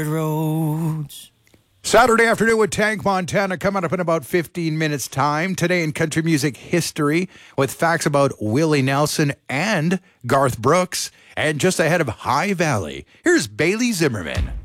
roads. Saturday afternoon with Tank Montana coming up in about 15 minutes time. Today in country music history with facts about Willie Nelson and Garth Brooks. And just ahead of High Valley, here's Bailey Zimmerman.